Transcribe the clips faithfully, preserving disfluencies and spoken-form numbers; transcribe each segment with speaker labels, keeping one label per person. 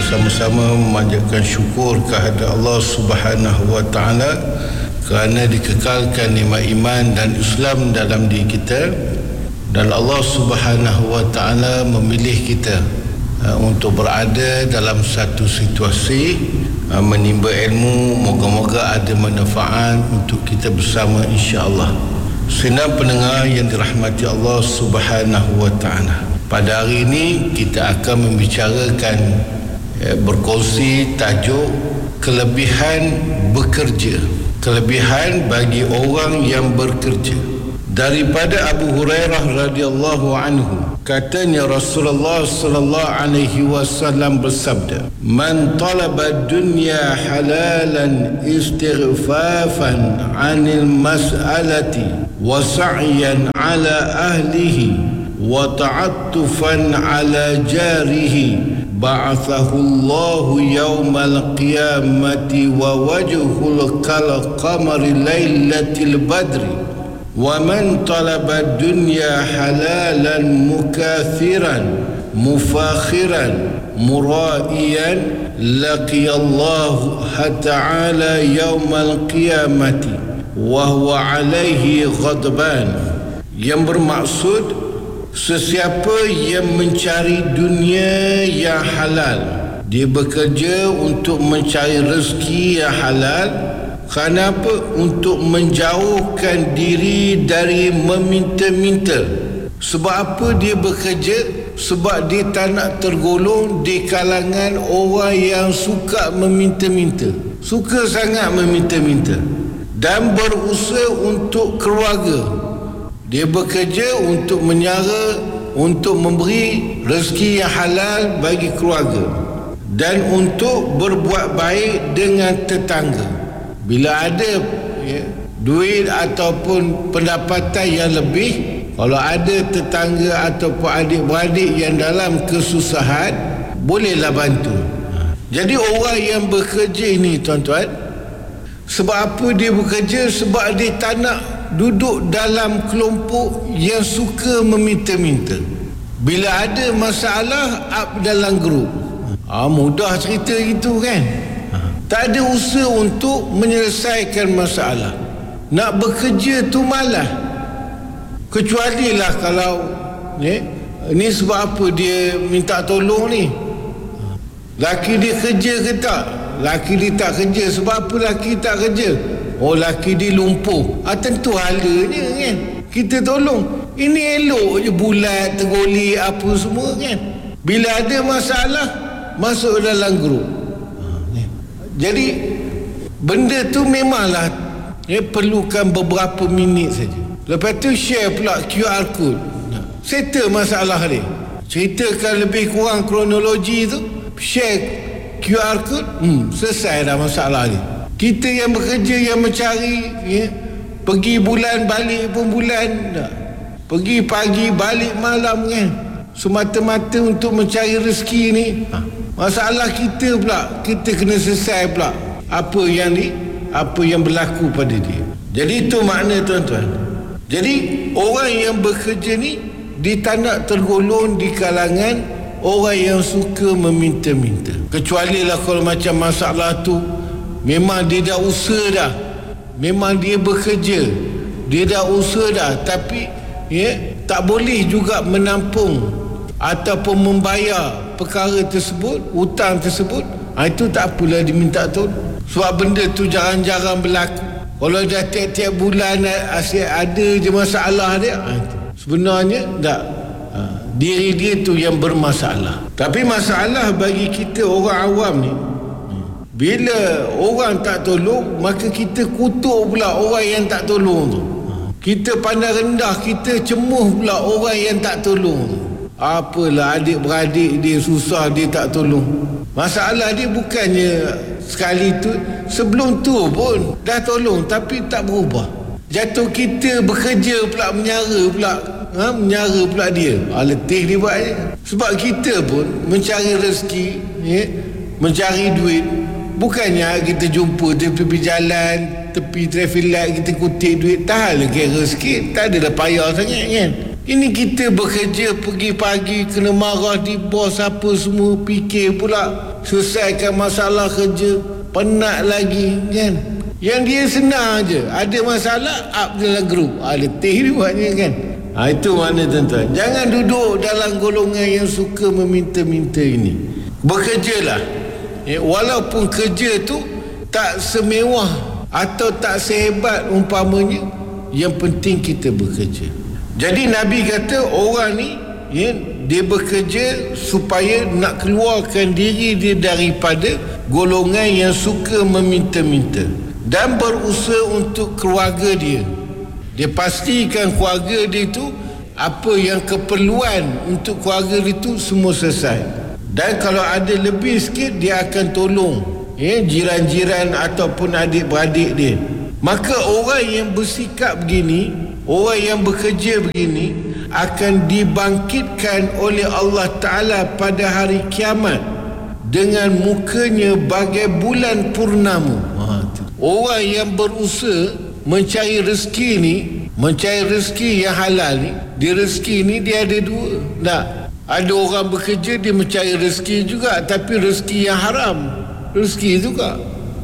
Speaker 1: sama-sama memanjatkan syukur kehadrat Allah Subhanahu wa taala kerana dikekalkan nikmat iman dan Islam dalam diri kita, dan Allah Subhanahu wa taala memilih kita uh, untuk berada dalam satu situasi uh, menimba ilmu. Moga-moga ada manfaat untuk kita bersama, insya-Allah. Senang pendengar yang dirahmati Allah Subhanahu wa taala, pada hari ini kita akan membicarakan eh, berkongsi tajuk kelebihan bekerja, kelebihan bagi orang yang bekerja. Daripada Abu Hurairah radhiyallahu anhu, katanya Rasulullah sallallahu alaihi wasallam bersabda, "Man talaba dunya halalan istighfafan 'anil mas'alati wa sa'yan 'ala ahlihi wa ta'attufan 'ala jarihi, ba'athahu Allahu yawmal qiyamati wa wajhul kal qamari lailatil badri. Wa man talaba dunya halalan mukathiran mufakhiran mura'iyan laqiyallahu ta'ala yawmal qiyamati wa huwa alaihi ghadban." Yang bermaksud, sesiapa yang mencari dunia yang halal, dia bekerja untuk mencari rezeki yang halal. Kenapa? Untuk menjauhkan diri dari meminta-minta. Sebab apa dia bekerja? Sebab dia tak nak tergolong di kalangan orang yang suka meminta-minta, suka sangat meminta-minta, dan berusaha untuk keluarga. Dia bekerja untuk menyara, untuk memberi rezeki yang halal bagi keluarga, dan untuk berbuat baik dengan tetangga. Bila ada ya, duit ataupun pendapatan yang lebih, kalau ada tetangga ataupun adik-beradik yang dalam kesusahan, bolehlah bantu. Jadi orang yang bekerja ini, tuan-tuan, sebab apa dia bekerja? Sebab dia tak nak duduk dalam kelompok yang suka meminta-minta. Bila ada masalah, up dalam grup. Ah, mudah cerita gitu kan. Tak ada usaha untuk menyelesaikan masalah. Nak bekerja tu malah. Kecualilah kalau ni, ni sebab apa dia minta tolong ni? Laki dia kerja ke tak? Laki dia tak kerja. Sebab apa laki tak kerja? Oh, laki dia lumpuh. Ah, tentu halanya kan, kita tolong. Ini elok je bulat, tergolek apa semua kan. Bila ada masalah, masuk dalam grup. Jadi benda tu memanglah ya, perlukan beberapa minit saja. Lepas tu share pula Q R code, settle masalah dia. Ceritakan lebih kurang kronologi tu, share Q R code, hmm, selesai dah masalah dia. Kita yang bekerja, yang mencari ya, pergi bulan balik pun bulan tak. Pergi pagi balik malam kan, semata-mata untuk mencari rezeki ni. ha. Masalah kita pula, kita kena selesai pula apa yang ni, apa yang berlaku pada dia. Jadi itu makna, tuan-tuan. Jadi orang yang bekerja ni, dia tak nak tergolong di kalangan orang yang suka meminta-minta. Kecualilah kalau macam masalah tu memang dia dah usaha dah, memang dia bekerja, dia dah usaha dah, tapi ya, tak boleh juga menampung ataupun membayar perkara tersebut, hutang tersebut. Ha, itu tak apalah diminta tolong. Sebab benda tu jarang-jarang berlaku. Kalau dah tiap-tiap bulan asyik ada je masalah dia, ha, sebenarnya tak, ha, diri dia tu yang bermasalah. Tapi masalah bagi kita orang awam ni, bila orang tak tolong, maka kita kutuk pula orang yang tak tolong tu. Kita pandang rendah, kita cemuh pula orang yang tak tolong tu. Apalah, adik-beradik dia susah, dia tak tolong. Masalah dia bukannya sekali tu, sebelum tu pun dah tolong tapi tak berubah. Jatuh kita bekerja pula, menyara pula, ha? menyara pula dia. Ha, letih dia buat je. Sebab kita pun mencari rezeki, ya? mencari duit. Bukannya kita jumpa tepi jalan, tepi traffic light, kita kutip duit. Tak lah kira sikit, tak adalah payah sangat kan. Ini kita bekerja pergi pagi, kena marah di bos apa semua, fikir pula selesaikan masalah kerja, penat lagi kan. Yang dia senang je, ada masalah up dalam grup, ah, letih dia buatnya kan. Ha, itu mana tuan-tuan. Jangan duduk dalam golongan yang suka meminta-minta ini. Bekerjalah. Ya, walaupun kerja tu tak semewah atau tak sehebat umpamanya, yang penting kita bekerja. Jadi Nabi kata orang ni ya, dia bekerja supaya nak keluarkan diri dia daripada golongan yang suka meminta-minta dan berusaha untuk keluarga dia. Dia pastikan keluarga dia itu, apa yang keperluan untuk keluarga dia itu semua selesai. Dan kalau ada lebih sikit, dia akan tolong ya, jiran-jiran ataupun adik-beradik dia. Maka orang yang bersikap begini, orang yang bekerja begini, akan dibangkitkan oleh Allah Ta'ala pada hari kiamat dengan mukanya bagai bulan purnama. Ha, orang yang berusaha mencari rezeki ni, mencari rezeki yang halal ni, dia rezeki ni dia ada dua. Tak, ada orang bekerja dia mencari rezeki juga, tapi rezeki yang haram, rezeki juga.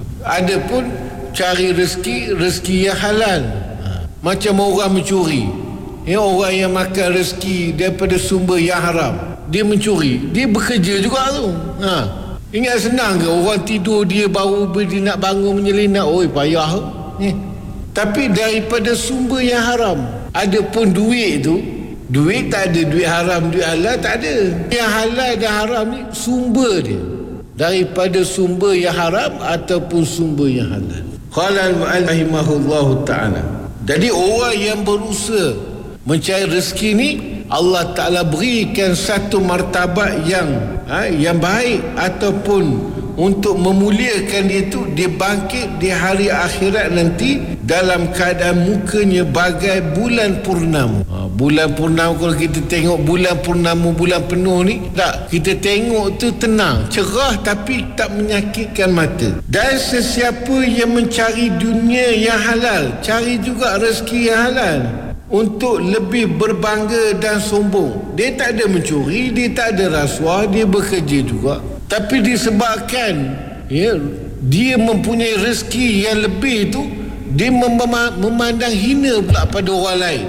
Speaker 1: Ada pun cari rezeki rezeki yang halal. Ha. Macam orang mencuri, ya, orang yang makan rezeki daripada sumber yang haram, dia mencuri, dia bekerja juga tu. Ha. Ingat senang ke orang tidur dia baru dia nak bangun menyelinap, oi payah ni. Tapi daripada sumber yang haram. Ada pun duit tu, duit tak ada, duit haram, duit halal tak ada. Yang halal dan haram ni sumber dia daripada sumber yang haram ataupun sumber yang halal. Qala al-mu'allahimahullahu ta'ala. Jadi orang yang berusaha mencari rezeki ni, Allah Ta'ala berikan satu martabat yang ha, yang baik ataupun untuk memuliakan dia tu, dia bangkit di hari akhirat nanti dalam keadaan mukanya bagai bulan purnama. Ha, bulan purnama, kalau kita tengok bulan purnama, bulan penuh ni, tak, kita tengok tu tenang, cerah tapi tak menyakitkan mata. Dan sesiapa yang mencari dunia yang halal, cari juga rezeki yang halal untuk lebih berbangga dan sombong. Dia tak ada mencuri, dia tak ada rasuah, dia bekerja juga. Tapi disebabkan ya, dia mempunyai rezeki yang lebih tu, dia mem- memandang hina pula pada orang lain,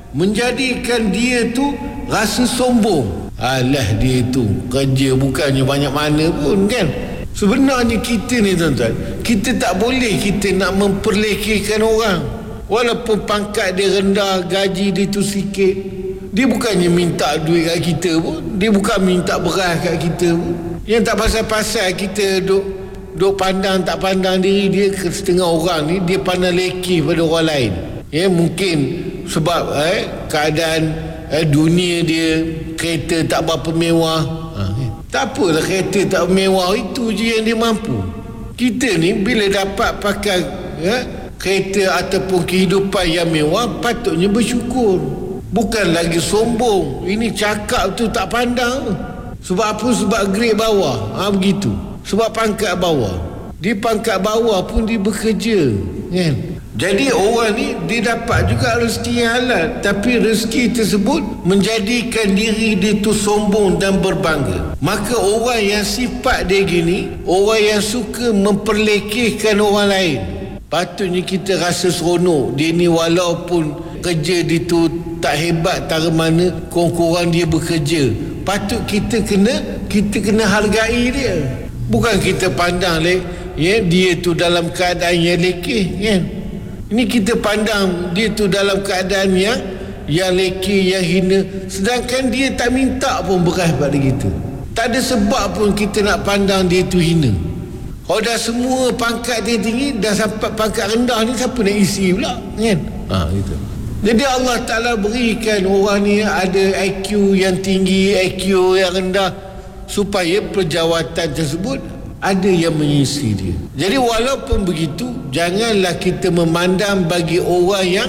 Speaker 1: menjadikan dia tu rasa sombong. Alah, dia tu kerja bukannya banyak mana pun kan. Sebenarnya kita ni tuan-tuan, kita tak boleh kita nak memperlekehkan orang. Walaupun pangkat dia rendah, gaji dia tu sikit, dia bukannya minta duit kat kita pun, dia bukan minta beras kat kita pun. Yang tak pasal-pasal kita duk duk pandang tak pandang diri dia. Setengah orang ni dia pandang lekeh pada orang lain. Ya, mungkin sebab eh, keadaan eh, dunia dia, kereta tak berapa mewah. Ha, eh. Tak apalah kereta tak mewah, itu je yang dia mampu. Kita ni bila dapat pakai eh, kereta ataupun kehidupan yang mewah, patutnya bersyukur, bukan lagi sombong. Ini cakap tu tak pandang. Sebab apa? Sebab grade bawah. Ha, begitu. Sebab pangkat bawah. Di pangkat bawah pun dia bekerja kan? Jadi orang ni dia dapat juga rezeki yang halal, tapi rezeki tersebut menjadikan diri dia tu sombong dan berbangga. Maka orang yang sifat dia gini, orang yang suka memperlekehkan orang lain, patutnya kita rasa seronok. Dia ni walaupun kerja dia tu tak hebat tara mana, kurang-kurang dia bekerja, patut kita kena kita kena hargai dia. Bukan kita pandang le, ya, dia tu dalam keadaan yang lekeh kan. Ini kita pandang dia tu dalam keadaan yang yang lekeh, yang hina, sedangkan dia tak minta pun beras pada kita. Tak ada sebab pun kita nak pandang dia tu hina. Kalau dah semua pangkat dia tinggi, dah sampai pangkat rendah ni, siapa nak isi pula kan? Ha, gitu. Jadi Allah Ta'ala berikan orang ni ada I Q yang tinggi, I Q yang rendah, supaya perjawatan tersebut ada yang mengisi dia. Jadi walaupun begitu, janganlah kita memandang bagi orang yang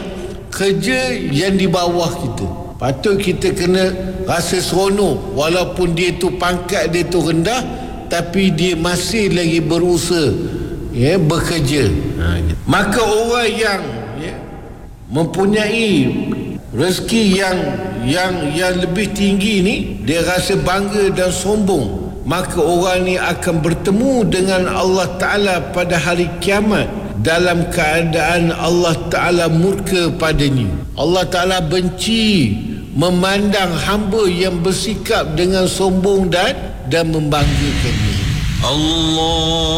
Speaker 1: kerja yang di bawah kita. Patut kita kena rasa seronok, walaupun dia tu pangkat dia tu rendah, tapi dia masih lagi berusaha ya, bekerja. Ha, maka orang yang ya, mempunyai rezeki yang yang yang lebih tinggi ni, dia rasa bangga dan sombong, maka orang ni akan bertemu dengan Allah Ta'ala pada hari kiamat dalam keadaan Allah Ta'ala murka padanya. Allah Ta'ala benci memandang hamba yang bersikap dengan sombong dan dan membanggakan diri.
Speaker 2: Allah